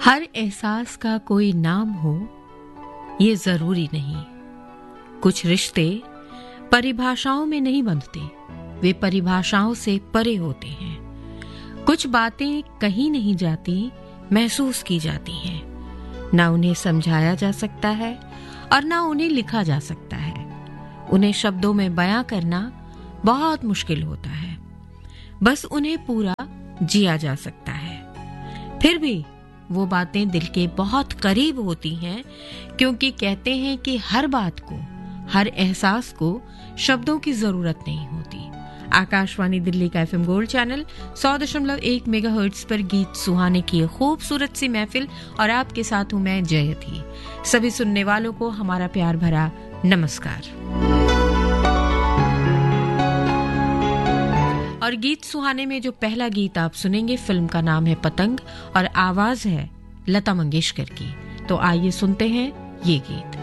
हर एहसास का कोई नाम हो ये जरूरी नहीं। कुछ रिश्ते परिभाषाओं में नहीं बंधते, वे परिभाषाओं से परे होते हैं। कुछ बातें कहीं नहीं जाती, महसूस की जाती हैं। ना उन्हें समझाया जा सकता है और ना उन्हें लिखा जा सकता है। उन्हें शब्दों में बयां करना बहुत मुश्किल होता है, बस उन्हें पूरा जिया जा सकता है। फिर भी वो बातें दिल के बहुत करीब होती हैं, क्योंकि कहते हैं कि हर बात को, हर एहसास को शब्दों की जरूरत नहीं होती। आकाशवाणी दिल्ली का एफएम गोल्ड चैनल 100.1 मेगाहर्ट्ज पर गीत सुहाने की खूबसूरत सी महफिल, और आपके साथ हूं मैं जयथी। सभी सुनने वालों को हमारा प्यार भरा नमस्कार। और गीत सुहाने में जो पहला गीत आप सुनेंगे, फिल्म का नाम है पतंग और आवाज है लता मंगेशकर की। तो आइए सुनते हैं ये गीत।